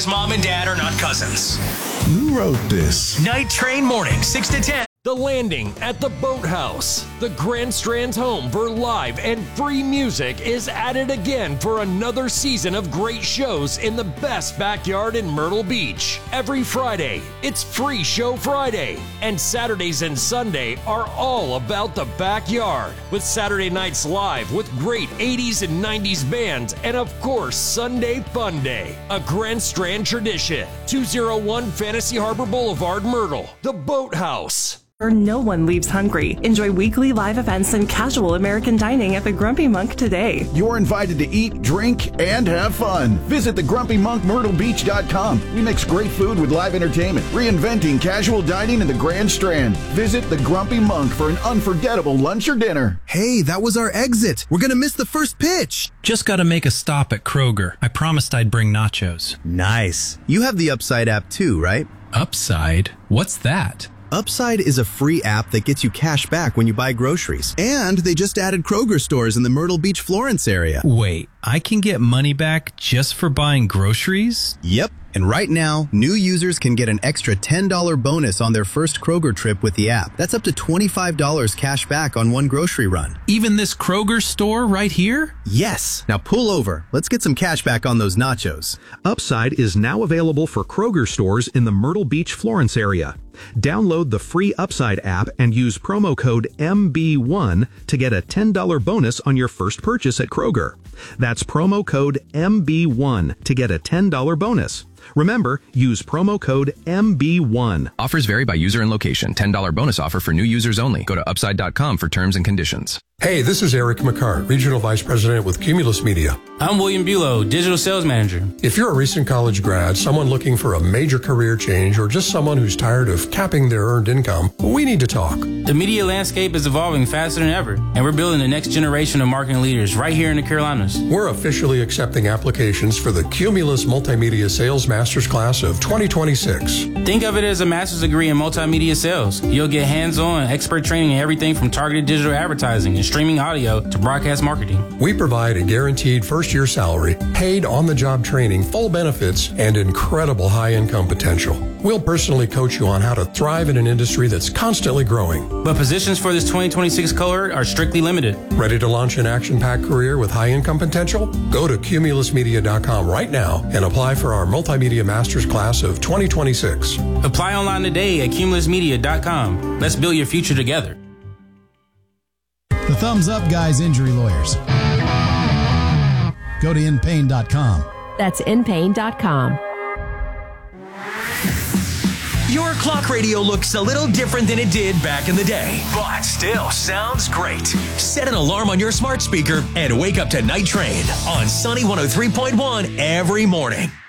Mom and dad are not cousins. Who wrote this? Night Train Morning, 6 to 10. The Landing at the Boathouse. The Grand Strand's home for live and free music is at it again for another season of great shows in the best backyard in Myrtle Beach. Every Friday, it's Free Show Friday. And Saturdays and Sunday are all about the backyard. With Saturday nights live with great 80s and 90s bands. And of course, Sunday Fun Day. A Grand Strand tradition. 201 Fantasy Harbor Boulevard, Myrtle. The Boathouse. No one leaves hungry. Enjoy weekly live events and casual American dining at the Grumpy Monk today. You're invited to eat, drink, and have fun. Visit thegrumpymonkmyrtlebeach.com. We mix great food with live entertainment, reinventing casual dining in the Grand Strand. Visit the Grumpy Monk for an unforgettable lunch or dinner. Hey, that was our exit. We're gonna miss the first pitch. Just gotta make a stop at Kroger. I promised I'd bring nachos. Nice. You have the Upside app too, right? Upside? What's that? Upside is a free app that gets you cash back when you buy groceries. And they just added Kroger stores in the Myrtle Beach, Florence area. Wait, I can get money back just for buying groceries? Yep. And right now, new users can get an extra $10 bonus on their first Kroger trip with the app. That's up to $25 cash back on one grocery run. Even this Kroger store right here? Yes. Now pull over. Let's get some cash back on those nachos. Upside is now available for Kroger stores in the Myrtle Beach, Florence area. Download the free Upside app and use promo code MB1 to get a $10 bonus on your first purchase at Kroger. That's promo code MB1 to get a $10 bonus. Remember, use promo code MB1. Offers vary by user and location. $10 bonus offer for new users only. Go to upside.com for terms and conditions. Hey, this is Eric McCart, Regional Vice President with Cumulus Media. I'm William Bulow, Digital Sales Manager. If you're a recent college grad, someone looking for a major career change, or just someone who's tired of capping their earned income, we need to talk. The media landscape is evolving faster than ever, and we're building the next generation of marketing leaders right here in the Carolinas. We're officially accepting applications for the Cumulus Multimedia Sales Master's Class of 2026. Think of it as a master's degree in multimedia sales. You'll get hands-on expert training in everything from targeted digital advertising and streaming audio to broadcast marketing. We provide a guaranteed first-year salary, paid on-the-job training, full benefits, and incredible high-income potential. We'll personally coach you on how to thrive in an industry that's constantly growing. But positions for this 2026 cohort are strictly limited. Ready to launch an action-packed career with high-income potential? Go to cumulusmedia.com right now and apply for our Multimedia Master's Class of 2026. Apply online today at cumulusmedia.com. Let's build your future together. The Thumbs Up Guys Injury Lawyers. Go to inpain.com. That's inpain.com. Your clock radio looks a little different than it did back in the day, but still sounds great. Set an alarm on your smart speaker and wake up to Night Train on Sunny 103.1 every morning.